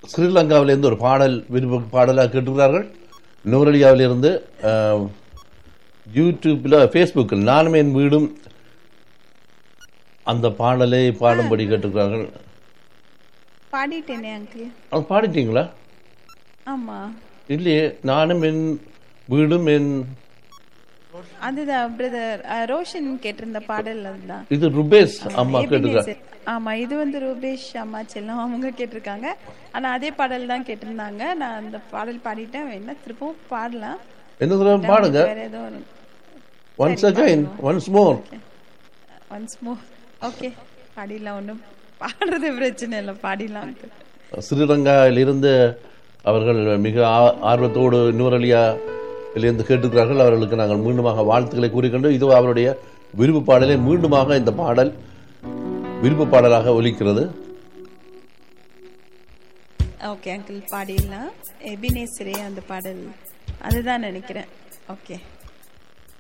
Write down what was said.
ஸ்ரீலங்காவிலிருந்து ஒரு பாடல் விருப்ப பாடலாக கேட்டுக்கிறார்கள். நூரலியாவிலிருந்து யூடியூப்பில் ஃபேஸ்புக்கில் நானும் என் வீடும் அந்த பாடலை பாடும்படி கேட்டுக்கிறார்கள். பாடிட்டேனே அங்கிள். அது பாடிட்டீங்களா? ஆமா. இல்லையே, நானும் என் வீடும் என் அதுதான் பிரதர் ரோஷன் கேட்டிருந்த பாடல். அதுதான் இது ருபேஷ் அம்மா கேட்டுக்கிறாங்க. ஆமா, இது வந்து ரூபேஷ் அம்மா செல்லம் அவங்க கேட்டிருக்காங்க. ஆனா அதே பாடல் தான் கேட்டிருந்தாங்க. நான் அந்த பாடல் பாடிட்டேன். வேணா திருப்பவும் பாடலாம். என்ன சொல்ல பாடுங்க. வேற ஏதோ once again once more okay பாடிடலாம். ஒன்றும் பாடுறது பிரச்சனை இல்லை, பாடிடலாம். ஸ்ரீலங்காவிலிருந்து அவர்கள் மிக ஆர்வத்தோடு நூரலியாவிலிருந்து கேட்டுக்கிறார்கள். அவர்களுக்கு நாங்கள் மீண்டுமாக வாழ்த்துக்களை கூறிக்கொண்டு இது அவருடைய விருப்பு பாடலை மீண்டுமாக இந்த பாடல் விருப்பு பாடலாக ஒலிக்கிறது. Okay uncle, பாடிடலாம். எபினேசரே அந்த பாடல் அதுதான் நினைக்கிறேன். ஓகே.